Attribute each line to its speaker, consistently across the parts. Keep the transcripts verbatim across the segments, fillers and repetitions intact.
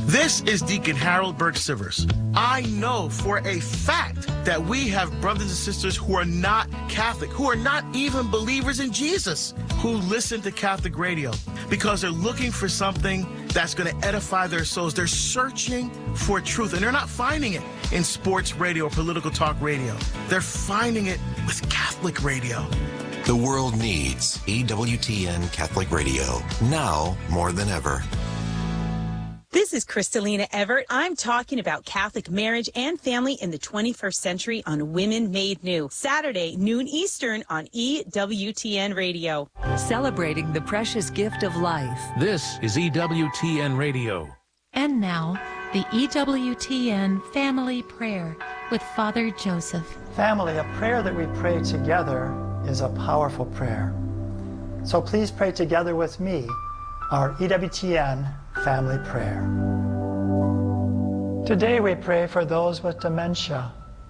Speaker 1: This is Deacon Harold Burke Sivers. I know for a fact that we have brothers and sisters who are not Catholic, who are not even believers in Jesus, who listen to Catholic radio because they're looking for something that's going to edify their souls. They're searching for truth, and they're not finding it in sports radio or political talk radio. They're finding it with Catholic radio.
Speaker 2: The world needs E W T N Catholic Radio, now more than ever.
Speaker 3: This is Kristalina Everett. I'm talking about Catholic marriage and family in the twenty-first century on Women Made New. Saturday, noon Eastern on E W T N Radio.
Speaker 4: Celebrating the precious gift of life.
Speaker 5: This is E W T N Radio.
Speaker 6: And now, the E W T N Family Prayer with Father Joseph.
Speaker 7: Family, a prayer that we pray together is a powerful prayer. So please pray together with me our E W T N Family Prayer. Today we pray for those with dementia.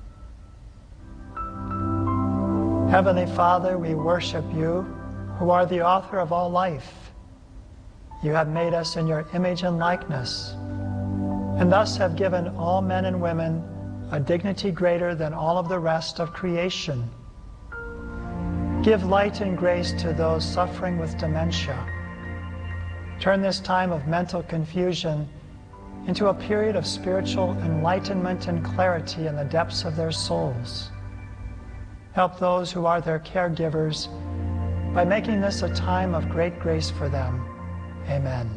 Speaker 7: Heavenly Father, we worship you, who are the author of all life. You have made us in your image and likeness, and thus have given all men and women a dignity greater than all of the rest of creation. Give light and grace to those suffering with dementia. Turn this time of mental confusion into a period of spiritual enlightenment and clarity in the depths of their souls. Help those who are their caregivers by making this a time of great grace for them. Amen.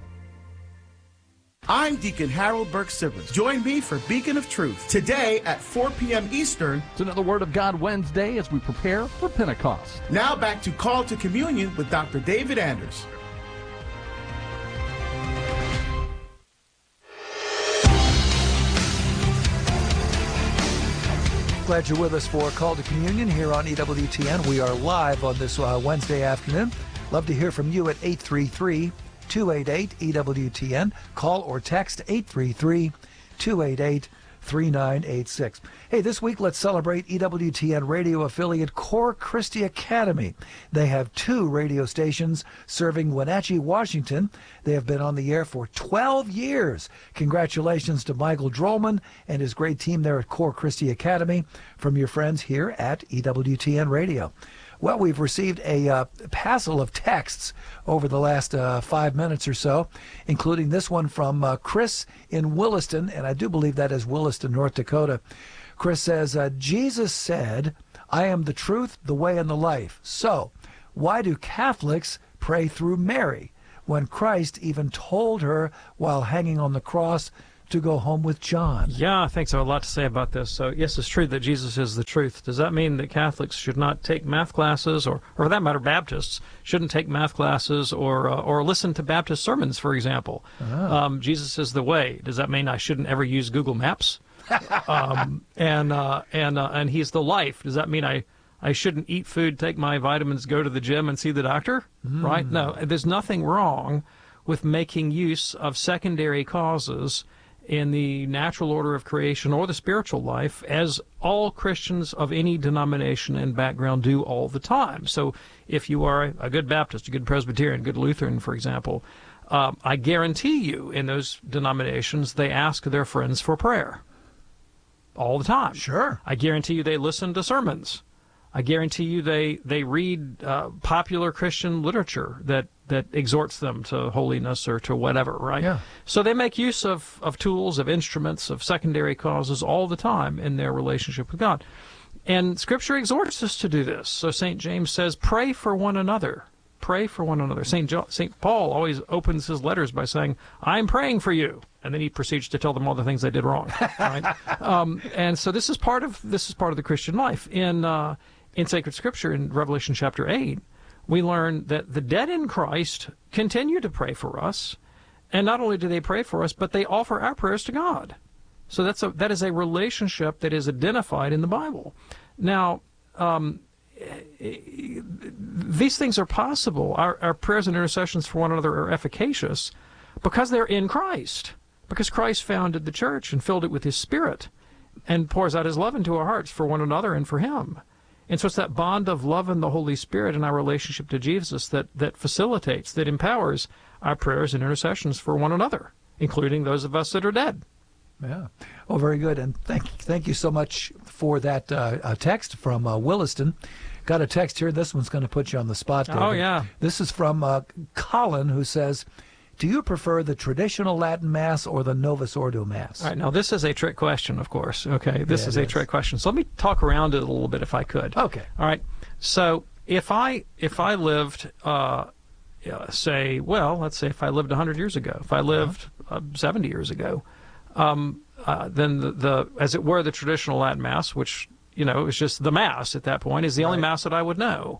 Speaker 1: I'm Deacon Harold Burke Sivers. Join me for Beacon of Truth today at four p.m. Eastern.
Speaker 5: It's another Word of God Wednesday as we prepare for Pentecost.
Speaker 1: Now back to Call to Communion with Doctor David Anders.
Speaker 8: Glad you're with us for Call to Communion here on E W T N. We are live on this uh, Wednesday afternoon. Love to hear from you at eight three three, two eight eight, E W T N. Call or text eight three three, two eight eight, three nine eight six. Hey, this week let's celebrate E W T N radio affiliate Cor Christi Academy. They have two radio stations serving Wenatchee, Washington. They have been on the air for twelve years. Congratulations to Michael Drollman and his great team there at Cor Christi Academy from your friends here at E W T N Radio. Well, we've received a uh, passel of texts over the last uh, five minutes or so, including this one from uh, Chris in Williston, and I do believe that is Williston, North Dakota. Chris says, uh, Jesus said, I am the truth, the way, and the life. So, why do Catholics pray through Mary when Christ even told her while hanging on the cross to go home with John?
Speaker 9: Yeah, I think so. A lot to say about this. So, yes, it's true that Jesus is the truth. Does that mean that Catholics should not take math classes, or, or for that matter, Baptists shouldn't take math classes or uh, or listen to Baptist sermons, for example? Oh. Um, Jesus is the way. Does that mean I shouldn't ever use Google Maps? um, and uh, and uh, and He's the life. Does that mean I I shouldn't eat food, take my vitamins, go to the gym, and see the doctor? Mm. Right? No, there's nothing wrong with making use of secondary causes in the natural order of creation or the spiritual life, as all Christians of any denomination and background do all the time. So if you are a good Baptist, a good Presbyterian, a good Lutheran, for example, uh, I guarantee you in those denominations they ask their friends for prayer all the time.
Speaker 8: Sure.
Speaker 9: I guarantee you they listen to sermons. I guarantee you they, they read uh, popular Christian literature that, that exhorts them to holiness or to whatever, right?
Speaker 8: Yeah.
Speaker 9: So they make use of, of tools, of instruments, of secondary causes all the time in their relationship with God. And Scripture exhorts us to do this. So Saint James says, pray for one another. Pray for one another. Saint Jo- Saint Paul always opens his letters by saying, I'm praying for you. And then he proceeds to tell them all the things they did wrong. Right? um, and so this is part of this is part of the Christian life. In uh, in sacred Scripture, in Revelation chapter eight, we learn that the dead in Christ continue to pray for us, and not only do they pray for us, but they offer our prayers to God. So that's a that is a relationship that is identified in the Bible. Now, um, these things are possible. Our, our prayers and intercessions for one another are efficacious because they're in Christ. Because Christ founded the church and filled it with His Spirit and pours out His love into our hearts for one another and for Him. And so it's that bond of love and the Holy Spirit in our relationship to Jesus that, that facilitates, that empowers our prayers and intercessions for one another. including those of us that are dead.
Speaker 8: Yeah. Well, very good. And thank thank you so much for that uh, uh, text from uh, Williston. Got a text here. This one's going to put you on the spot, David.
Speaker 9: Oh, yeah.
Speaker 8: This is from uh, Colin, who says, do you prefer the traditional Latin Mass or the Novus Ordo Mass?
Speaker 9: All right. Now, this is a trick question, of course. Okay. This
Speaker 8: Yeah,
Speaker 9: is
Speaker 8: it
Speaker 9: a
Speaker 8: is.
Speaker 9: trick question. So let me talk around it a little bit if I could.
Speaker 8: Okay.
Speaker 9: All right. So if I if I lived, uh, uh, say, well, let's say if I lived one hundred years ago, if I lived uh, seventy years ago, um, uh, then the, the, as it were, the traditional Latin Mass, which, you know, it was just the Mass at that point, is the only
Speaker 8: Right.
Speaker 9: Mass that I would know.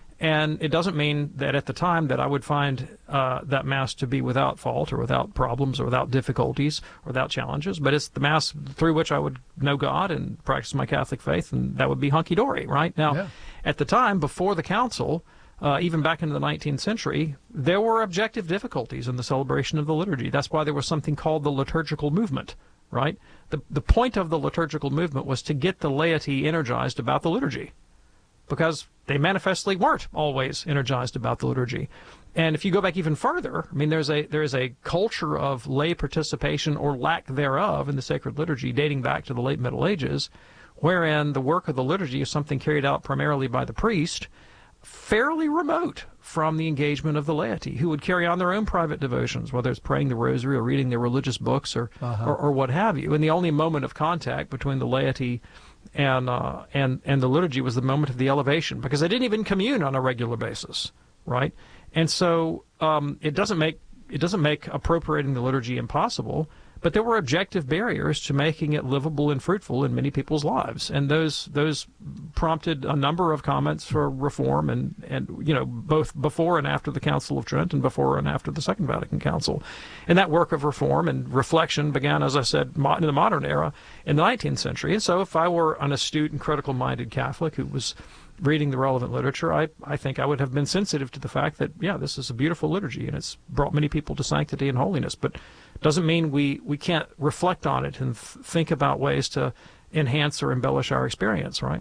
Speaker 9: And it doesn't mean that at the time that I would find uh, that Mass to be without fault or without problems or without difficulties or without challenges, but it's the Mass through which I would know God and practice my Catholic faith, and that would be hunky-dory, right? Now,
Speaker 8: Yeah.
Speaker 9: at the time, before the Council, uh, even back into the nineteenth century, there were objective difficulties in the celebration of the liturgy. That's why there was something called the liturgical movement, right? The, the point of the liturgical movement was to get the laity energized about the liturgy, because they manifestly weren't always energized about the liturgy. And if you go back even further, I mean, there's a there is a culture of lay participation or lack thereof in the sacred liturgy dating back to the late Middle Ages, wherein the work of the liturgy is something carried out primarily by the priest, fairly remote from the engagement of the laity, who would carry on their own private devotions, whether it's praying the rosary or reading their religious books or,
Speaker 8: Uh-huh.
Speaker 9: or, or what have you. And the only moment of contact between the laity and uh, and and the liturgy was the moment of the elevation, because they didn't even commune on a regular basis, right? And so um, it doesn't make it doesn't make appropriating the liturgy impossible, but there were objective barriers to making it livable and fruitful in many people's lives, and those those prompted a number of comments for reform, and and you know, both before and after the Council of Trent, and before and after the Second Vatican Council. And that work of reform and reflection began, as I said, mo- in the modern era in the nineteenth century. And so if I were an astute and critical-minded Catholic who was reading the relevant literature, I, I think I would have been sensitive to the fact that, yeah, this is a beautiful liturgy, and it's brought many people to sanctity and holiness, but doesn't mean we, we can't reflect on it and th- think about ways to enhance or embellish our experience, right?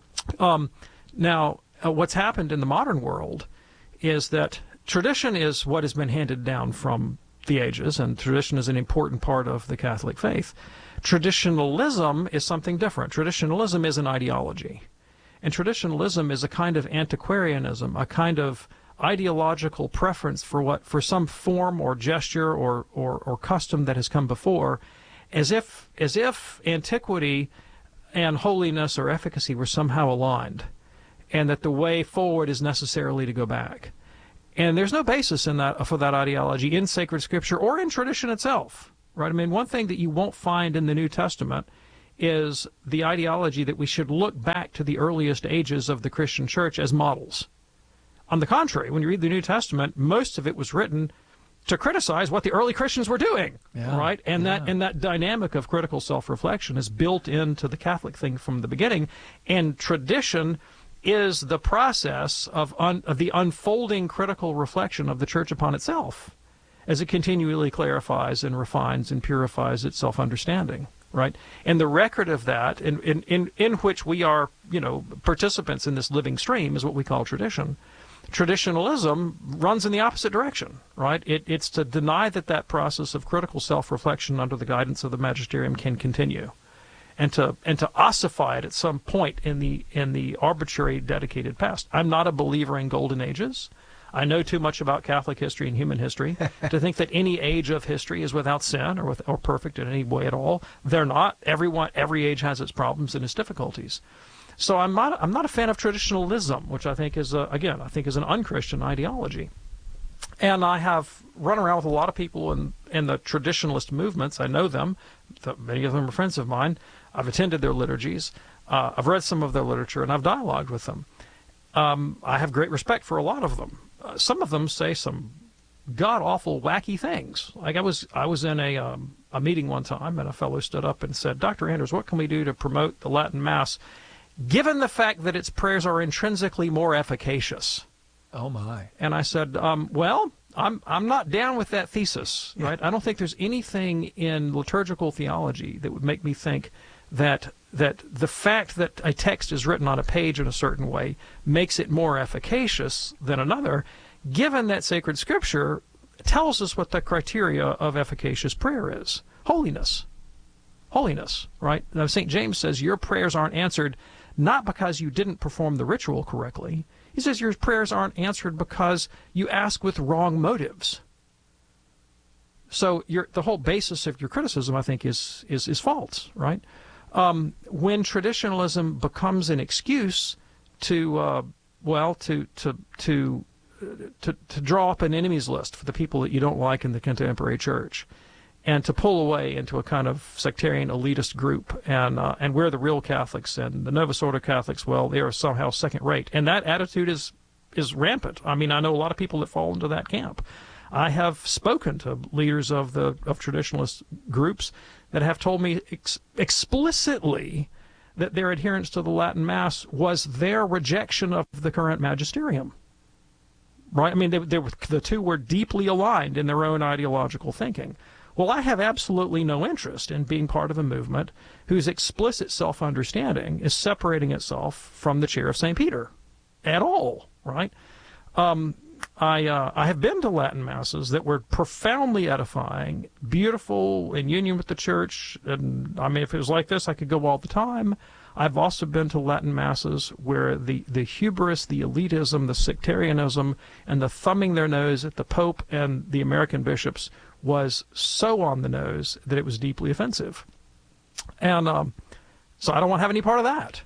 Speaker 9: Um, now, uh, what's happened in the modern world is that tradition is what has been handed down from the ages, and tradition is an important part of the Catholic faith. Traditionalism is something different. Traditionalism is an ideology. And traditionalism is a kind of antiquarianism, a kind of ideological preference for what for some form or gesture or, or, or custom that has come before, as if as if antiquity and holiness or efficacy were somehow aligned, and that the way forward is necessarily to go back. And there's no basis in that for that ideology in sacred scripture or in tradition itself, right? I mean, one thing that you won't find in the New Testament is the ideology that we should look back to the earliest ages of the Christian church as models. On the contrary, when you read the New Testament, most of it was written to criticize what the early Christians were doing,
Speaker 8: Yeah,
Speaker 9: right? And
Speaker 8: yeah.
Speaker 9: that and that dynamic of critical self-reflection is built into the Catholic thing from the beginning. And tradition is the process of, un, of the unfolding critical reflection of the church upon itself, as it continually clarifies and refines and purifies its self-understanding. Right, and the record of that, in, in, in, in which we are, you know, participants in this living stream, is what we call tradition. Traditionalism runs in the opposite direction, right? It, it's to deny that that process of critical self-reflection under the guidance of the magisterium can continue, and to and to ossify it at some point in the in the arbitrary dedicated past. I'm not a believer in golden ages. I know too much about Catholic history and human history to think that any age of history is without sin or with, or perfect in any way at all. They're not. Everyone, every age has its problems and its difficulties. So I'm not. I'm not a fan of traditionalism, which I think is a, again, I think is an unchristian ideology. And I have run around with a lot of people in in the traditionalist movements. I know them. Many of them are friends of mine. I've attended their liturgies. Uh, I've read some of their literature, and I've dialogued with them. Um, I have great respect for a lot of them. Uh, some of them say some god-awful, wacky things. Like I was, I was in a um, a meeting one time, and a fellow stood up and said, "Doctor Anders, what can we do to promote the Latin Mass, given the fact that its prayers are intrinsically more efficacious?"
Speaker 8: Oh my!
Speaker 9: And I said, um, "Well, I'm I'm not down with that thesis, right? I don't think there's anything in liturgical theology that would make me think that." that the fact that a text is written on a page in a certain way makes it more efficacious than another, given that sacred scripture tells us what the criteria of efficacious prayer is. Holiness. Holiness, right? Now, Saint James says your prayers aren't answered not because you didn't perform the ritual correctly. He says your prayers aren't answered because you ask with wrong motives. So your, the whole basis of your criticism, I think, is is, is false, right? Um, when traditionalism becomes an excuse to, uh, well, to to to to to draw up an enemies list for the people that you don't like in the contemporary church, and to pull away into a kind of sectarian elitist group, and uh, and we're the real Catholics, and the Novus Ordo Catholics, well, they are somehow second rate, and that attitude is is rampant. I mean, I know a lot of people that fall into that camp. I have spoken to leaders of the of traditionalist groups that have told me ex explicitly that their adherence to the Latin Mass was their rejection of the current magisterium. Right? I mean, they, they were, the two were deeply aligned in their own ideological thinking. Well, I have absolutely no interest in being part of a movement whose explicit self-understanding is separating itself from the chair of Saint Peter at all, right? Um, I, uh, I have been to Latin Masses that were profoundly edifying, beautiful, in union with the Church, and I mean, if it was like this, I could go all the time. I've also been to Latin Masses where the, the hubris, the elitism, the sectarianism, and the thumbing their nose at the Pope and the American bishops was so on the nose that it was deeply offensive. And um, so I don't want to have any part of that.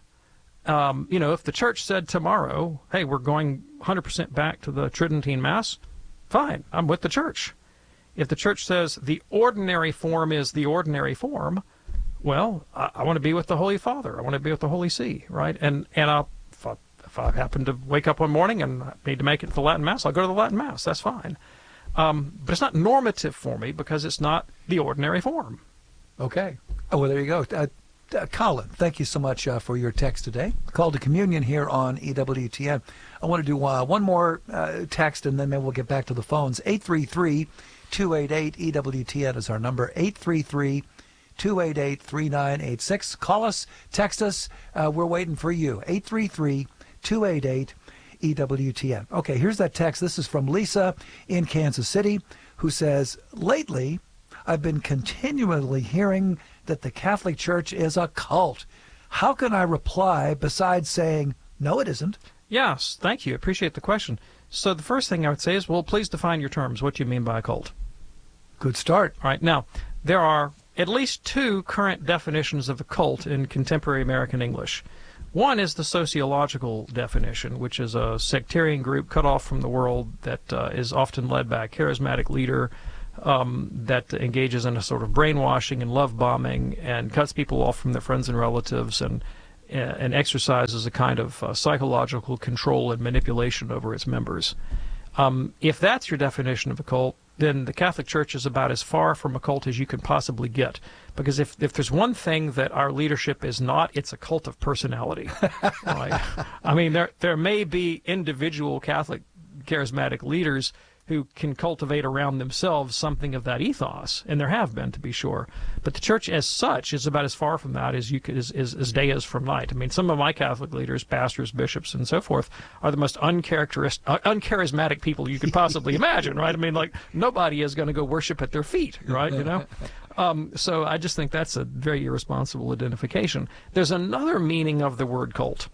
Speaker 9: Um, you know, if the Church said tomorrow, hey, we're going one hundred percent back to the Tridentine Mass, fine, I'm with the Church. If the Church says the ordinary form is the ordinary form, well, I, I want to be with the Holy Father. I want to be with the Holy See, right? And and I'll, if, I, if I happen to wake up one morning and I need to make it to the Latin Mass, I'll go to the Latin Mass. That's fine. Um, but it's not normative for me because it's not the ordinary form.
Speaker 8: Okay. Oh, well, there you go. Uh, uh, Colin, thank you so much uh, for your text today. Call to Communion here on E W T N. I want to do uh, one more uh, text, and then maybe we'll get back to the phones. eight three three, two eight eight, E W T N is our number. eight three three, two eight eight, three nine eight six. Call us, text us. Uh, we're waiting for you. eight three three, two eight eight, E W T N. Okay, here's that text. This is from Lisa in Kansas City, who says, lately, I've been continually hearing that the Catholic Church is a cult. How can I reply besides saying, no, it isn't?
Speaker 9: Yes, thank you. Appreciate the question. So the first thing I would say is, well, please define your terms. What do you mean by a cult?
Speaker 8: Good start.
Speaker 9: All right. Now, there are at least two current definitions of a cult in contemporary American English. One is the sociological definition, which is a sectarian group cut off from the world that uh, is often led by a charismatic leader um, that engages in a sort of brainwashing and love bombing and cuts people off from their friends and relatives and and exercises a kind of uh, psychological control and manipulation over its members. Um, if that's your definition of a cult, then the Catholic Church is about as far from a cult as you can possibly get. Because if, if there's one thing that our leadership is not, it's a cult of personality. Right? I mean, there, there may be individual Catholic charismatic leaders who can cultivate around themselves something of that ethos, and there have been, to be sure. But the Church as such is about as far from that as you could, as, as, as day is from night. I mean, some of my Catholic leaders, pastors, bishops, and so forth, are the most uncharacteristic, uh, uncharismatic people you could possibly imagine, right? I mean, like, nobody is going to go worship at their feet, right, you know? Um, so I just think that's a very irresponsible identification. There's another meaning of the word cult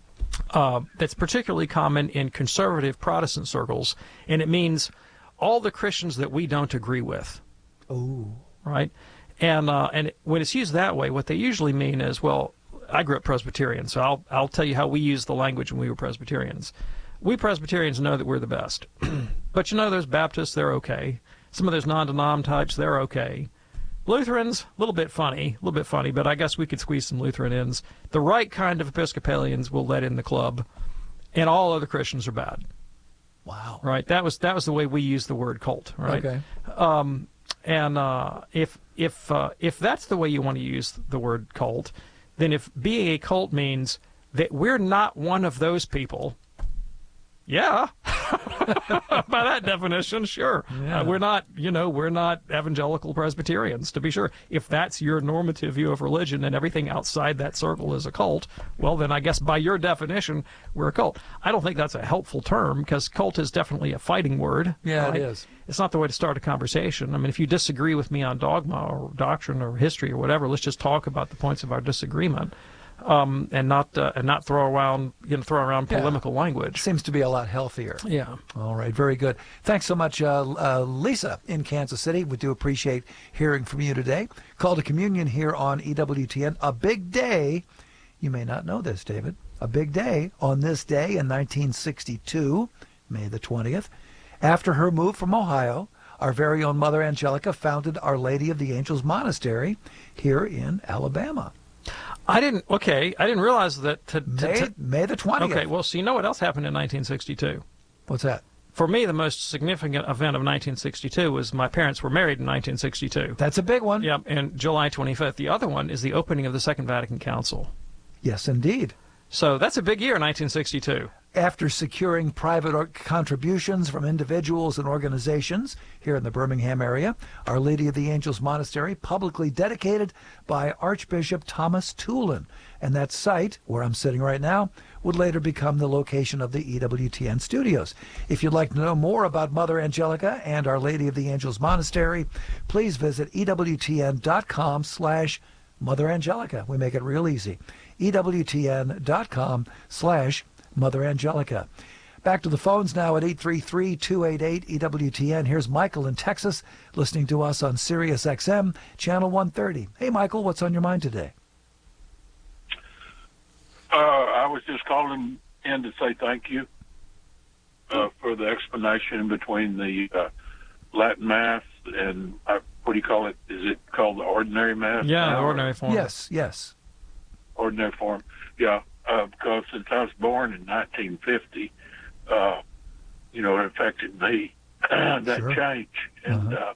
Speaker 9: Uh, that's particularly common in conservative Protestant circles, and it means all the Christians that we don't agree with.
Speaker 8: Oh,
Speaker 9: right. And uh, and when it's used that way, what they usually mean is, well, I grew up Presbyterian, so I'll I'll tell you how we used the language when we were Presbyterians. We Presbyterians know that we're the best, but you know, those Baptists, they're okay. Some of those non-denom types, they're okay. Lutherans, a little bit funny, a little bit funny, but I guess we could squeeze some Lutheran ins. The right kind of Episcopalians will let in the club, and all other Christians are bad.
Speaker 8: Wow.
Speaker 9: Right? That was that was the way we use the word cult, right?
Speaker 8: Okay.
Speaker 9: Um, and uh, if if uh, if that's the way you want to use the word cult, then if being a cult means that we're not one of those people, yeah. By that definition, sure.
Speaker 8: Yeah.
Speaker 9: Uh, we're not, you know, we're not evangelical Presbyterians, to be sure. If that's your normative view of religion and everything outside that circle is a cult, well, then I guess by your definition, we're a cult. I don't think that's a helpful term, because cult is definitely a fighting word.
Speaker 8: Yeah,
Speaker 9: right?
Speaker 8: it is.
Speaker 9: It's not the way to start a conversation. I mean, if you disagree with me on dogma or doctrine or history or whatever, let's just talk about the points of our disagreement. Um, and not uh, and not throw around you know throw around polemical
Speaker 8: yeah.
Speaker 9: language.
Speaker 8: Seems to be a lot healthier.
Speaker 9: Yeah.
Speaker 8: All right. Very good. Thanks so much, uh, uh, Lisa in Kansas City. We do appreciate hearing from you today. Call to Communion here on E W T N. A big day. You may not know this, David. A big day on this day in nineteen sixty-two, May the twentieth. After her move from Ohio, our very own Mother Angelica founded Our Lady of the Angels Monastery here in Alabama.
Speaker 9: I didn't. Okay, I didn't realize that. To, to,
Speaker 8: May,
Speaker 9: to,
Speaker 8: May the twentieth.
Speaker 9: Okay, well, so you know what else happened in nineteen sixty-two?
Speaker 8: What's that?
Speaker 9: For me, the most significant event of nineteen sixty-two was my parents were married in nineteen sixty-two.
Speaker 8: That's a big one.
Speaker 9: Yeah, and July twenty-fifth. The other one is the opening of the Second Vatican Council.
Speaker 8: Yes, indeed.
Speaker 9: So that's a big year, nineteen sixty-two.
Speaker 8: After securing private contributions from individuals and organizations here in the Birmingham area, Our Lady of the Angels Monastery, publicly dedicated by Archbishop Thomas Tulin. And that site, where I'm sitting right now, would later become the location of the E W T N studios. If you'd like to know more about Mother Angelica and Our Lady of the Angels Monastery, please visit ewtn.com slash Mother Angelica. We make it real easy. ewtn.com slash Mother Angelica. Back to the phones now at eight three three, two eight eight, E W T N. Here's Michael in Texas listening to us on Sirius X M, channel one thirty. Hey, Michael, what's on your mind today?
Speaker 10: Uh, I was just calling in to say thank you uh, for the explanation between the uh, Latin Mass and, uh, what do you call it? Is it called the Ordinary Mass?
Speaker 9: Yeah,
Speaker 10: now,
Speaker 9: the Ordinary Form.
Speaker 8: Yes, yes.
Speaker 10: Ordinary Form, yeah. Uh, because since I was born in nineteen fifty, uh, you know, it affected me, that
Speaker 8: Sure.
Speaker 10: change. And
Speaker 8: Uh-huh.
Speaker 10: uh,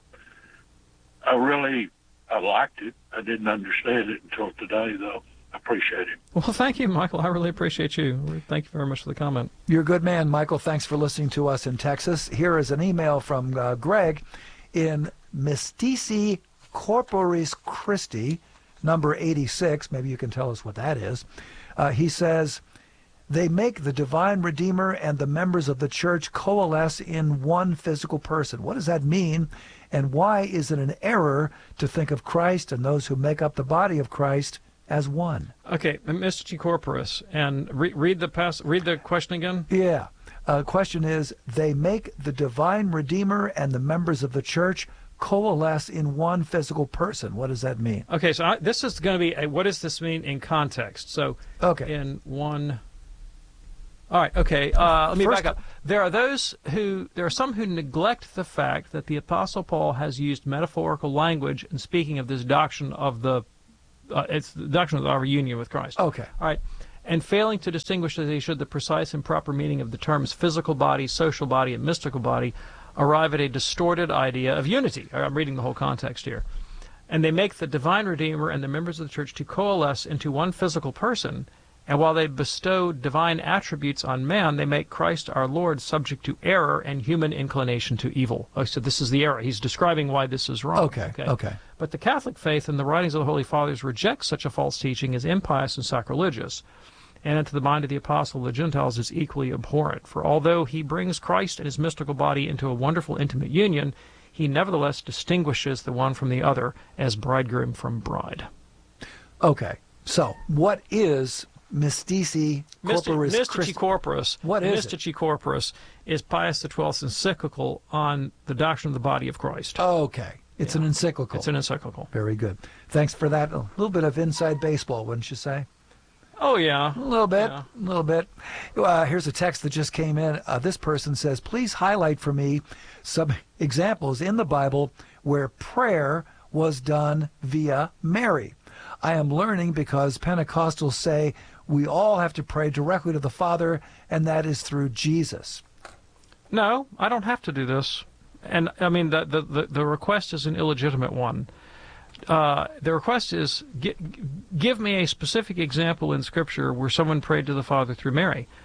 Speaker 10: I really, I liked it. I didn't understand it until today, though. I appreciate it.
Speaker 9: Well, thank you, Michael. I really appreciate you. Thank you very much for the comment.
Speaker 8: You're a good man, Michael. Thanks for listening to us in Texas. Here is an email from uh, Greg in Mystici Corporis Christi, number eighty-six. Maybe you can tell us what that is. Uh, he says, they make the divine Redeemer and the members of the church coalesce in one physical person. What does that mean? And why is it an error to think of Christ and those who make up the body of Christ as one?
Speaker 9: Okay, Mystici Corporis, and re- read the pass. Read the question again.
Speaker 8: Yeah. Uh, question is, they make the divine Redeemer and the members of the church coalesce in one physical person. What does that mean?
Speaker 9: Okay, so I, this is going to be a, what does this mean in context? So,
Speaker 8: okay,
Speaker 9: in one. All right. Okay. Uh, let me
Speaker 8: First,
Speaker 9: back up. There are those who there are some who neglect the fact that the Apostle Paul has used metaphorical language in speaking of this doctrine of the. Uh, it's the doctrine of our union with Christ.
Speaker 8: Okay.
Speaker 9: All right. And failing to distinguish as they should the precise and proper meaning of the terms physical body, social body, and mystical body, arrive at a distorted idea of unity. I'm reading the whole context here. And they make the divine Redeemer and the members of the church to coalesce into one physical person, and while they bestow divine attributes on man, they make Christ our Lord subject to error and human inclination to evil. Oh, so this is the error. He's describing why this is wrong.
Speaker 8: Okay, okay. okay.
Speaker 9: But the Catholic faith and the writings of the Holy Fathers reject such a false teaching as impious and sacrilegious, and into the mind of the apostle of the Gentiles is equally abhorrent. For although he brings Christ and his mystical body into a wonderful intimate union, he nevertheless distinguishes the one from the other as bridegroom from bride.
Speaker 8: Okay, so what is Mystici Corporis
Speaker 9: Mystici
Speaker 8: Christi?
Speaker 9: Corporis.
Speaker 8: What is
Speaker 9: Mystici Corporis is Pius the twelfth's encyclical on the doctrine of the body of Christ.
Speaker 8: Okay, it's
Speaker 9: Yeah.
Speaker 8: an encyclical.
Speaker 9: It's an encyclical.
Speaker 8: Very good. Thanks for that. A little bit of inside baseball, wouldn't you say?
Speaker 9: Oh, yeah.
Speaker 8: A little bit,
Speaker 9: Yeah.
Speaker 8: a little bit. Uh, here's a text that just came in. Uh, this person says, please highlight for me some examples in the Bible where prayer was done via Mary. I am learning because Pentecostals say we all have to pray directly to the Father, and that is through Jesus.
Speaker 9: No, I don't have to do this. And, I mean, the, the, the, the request is an illegitimate one. Uh, the request is, give me a specific example in Scripture where someone prayed to the Father through Mary.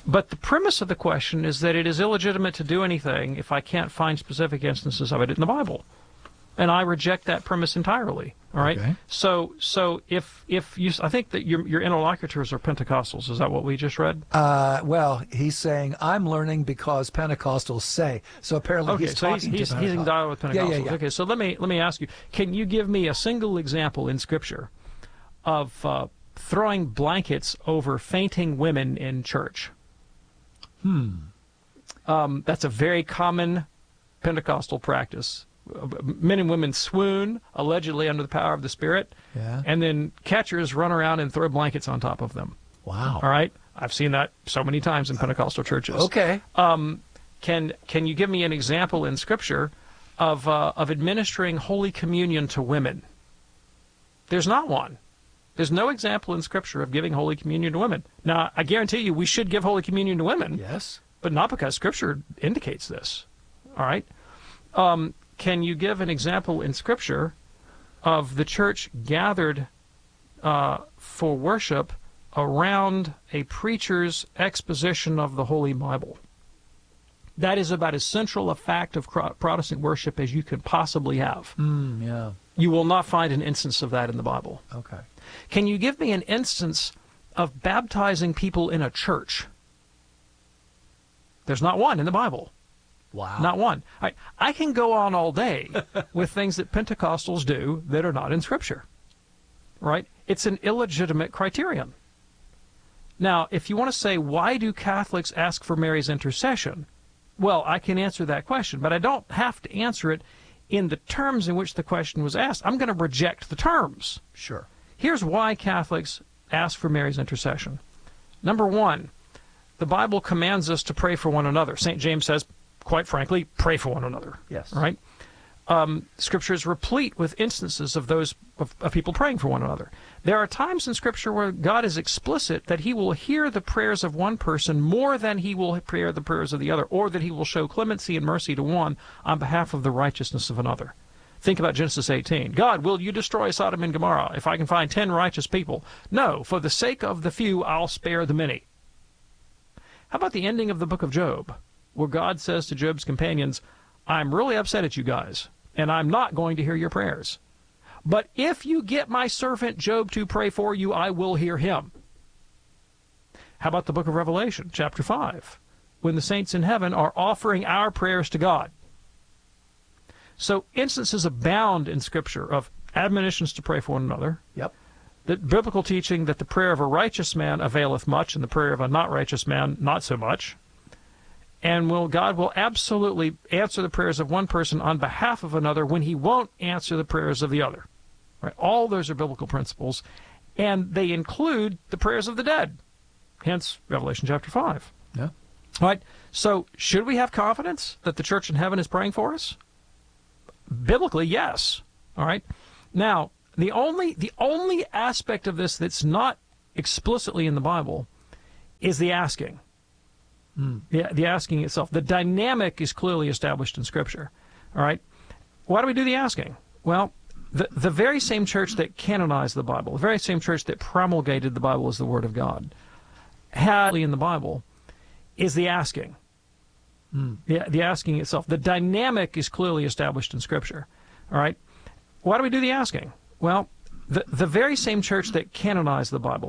Speaker 9: But the premise of the question is that it is illegitimate to do anything if I can't find specific instances of it in the Bible. And I reject that premise entirely. All right.
Speaker 8: Okay.
Speaker 9: So, so if if you, I think that your your interlocutors are Pentecostals. Is that what we just read?
Speaker 8: Uh, well, he's saying I'm learning because Pentecostals say. So apparently
Speaker 9: okay,
Speaker 8: he's
Speaker 9: so
Speaker 8: talking
Speaker 9: he's,
Speaker 8: to
Speaker 9: he's, he's in dialogue with Pentecostals.
Speaker 8: Yeah, yeah, yeah.
Speaker 9: Okay, so let me let me ask you: can you give me a single example in Scripture of uh, throwing blankets over fainting women in church?
Speaker 8: Hmm.
Speaker 9: Um, that's a very common Pentecostal practice. Men and women swoon, allegedly under the power of the Spirit,
Speaker 8: yeah.
Speaker 9: and then catchers run around and throw blankets on top of them.
Speaker 8: Wow.
Speaker 9: All right? I've seen that so many times in Pentecostal churches.
Speaker 8: Okay.
Speaker 9: Um, can can you give me an example in Scripture of uh, of administering Holy Communion to women? There's not one. There's no example in Scripture of giving Holy Communion to women. Now, I guarantee you we should give Holy Communion to women.
Speaker 8: Yes.
Speaker 9: But not because Scripture indicates this. All right? Um, can you give an example in Scripture of the church gathered uh, for worship around a preacher's exposition of the Holy Bible? That is about as central a fact of Protestant worship as you could possibly have.
Speaker 8: Mm, yeah.
Speaker 9: You will not find an instance of that in the Bible.
Speaker 8: Okay.
Speaker 9: Can you give me an instance of baptizing people in a church? There's not one in the Bible.
Speaker 8: Wow.
Speaker 9: Not one. I, I can go on all day with things that Pentecostals do that are not in Scripture. Right? It's an illegitimate criterion. Now, if you want to say, why do Catholics ask for Mary's intercession? Well, I can answer that question, but I don't have to answer it in the terms in which the question was asked. I'm going to reject the terms.
Speaker 8: Sure.
Speaker 9: Here's why Catholics ask for Mary's intercession. Number one, the Bible commands us to pray for one another. Saint James says, quite frankly, pray for one another.
Speaker 8: Yes.
Speaker 9: Right? Um, Scripture is replete with instances of those of, of people praying for one another. There are times in Scripture where God is explicit that he will hear the prayers of one person more than he will hear the prayers of the other, or that he will show clemency and mercy to one on behalf of the righteousness of another. Think about Genesis eighteen. God, will you destroy Sodom and Gomorrah if I can find ten righteous people? No, for the sake of the few, I'll spare the many. How about the ending of the book of Job, where God says to Job's companions, I'm really upset at you guys, and I'm not going to hear your prayers. But if you get my servant Job to pray for you, I will hear him. How about the book of Revelation, chapter five, when the saints in heaven are offering our prayers to God? So instances abound in Scripture of admonitions to pray for one another.
Speaker 8: Yep.
Speaker 9: The biblical teaching that the prayer of a righteous man availeth much, and the prayer of a not righteous man not so much. And will God will absolutely answer the prayers of one person on behalf of another when he won't answer the prayers of the other. Right? All those are biblical principles, and they include the prayers of the dead. Hence, Revelation chapter five.
Speaker 8: Yeah.
Speaker 9: All right. So, should we have confidence that the church in heaven is praying for us? Biblically, yes. All right. Now, the only the only aspect of this that's not explicitly in the Bible is the asking. Mm. The, the asking itself. The dynamic is clearly established in Scripture. All right? Why do we do the asking? Well, the, the very same church that canonized the Bible, the very same church that promulgated the Bible as the Word of God, had in the Bible is the asking. Mm. The, the asking itself. The dynamic is clearly established in Scripture. All right? Why do we do the asking? Well, the, the very same church that canonized the Bible,